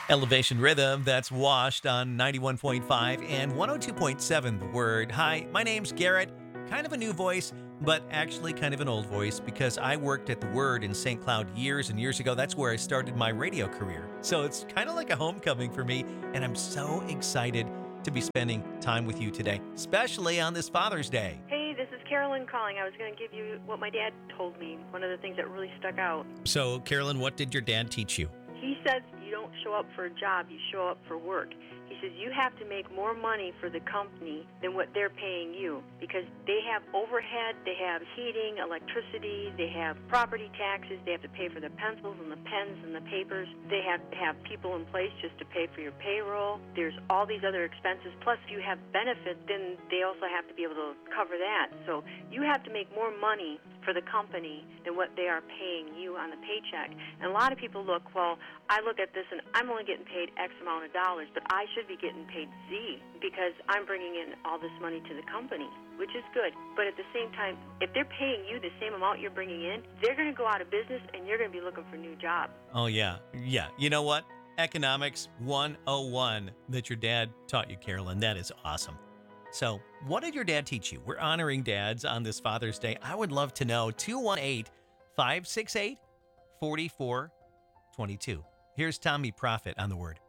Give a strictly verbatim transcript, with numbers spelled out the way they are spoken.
Elevation Rhythm, that's Washed on ninety-one point five and one oh two point seven The Word. Hi, my name's Garrett. Kind of a new voice, but actually kind of an old voice because I worked at The Word in Saint Cloud years and years ago. That's where I started my radio career. So it's kind of like a homecoming for me, and I'm so excited to be spending time with you today, especially on this Father's Day. Hey, this is Carolyn calling. I was going to give you what my dad told me, one of the things that really stuck out. So, Carolyn, what did your dad teach you? He says you don't show up for a job, you show up for work. He says you have to make more money for the company than what they're paying you because they have overhead, they have heating, electricity, they have property taxes, they have to pay for the pencils and the pens and the papers. They have to have people in place just to pay for your payroll. There's all these other expenses. Plus, if you have benefits, then they also have to be able to cover that. So you have to make more money for the company than what they are paying you on the paycheck. And a lot of people look, well, I look at this and I'm only getting paid X amount of dollars, but I should be getting paid Z because I'm bringing in all this money to the company, which is good. But at the same time, if they're paying you the same amount you're bringing in, they're going to go out of business and you're going to be looking for new jobs. Oh, yeah. Yeah. You know what? Economics one oh one that your dad taught you, Carolyn. That is awesome. So, what did your dad teach you? We're honoring dads on this Father's Day. I would love to know. two one eight, five six eight, four four two two. Here's Tommy Profit on The Word.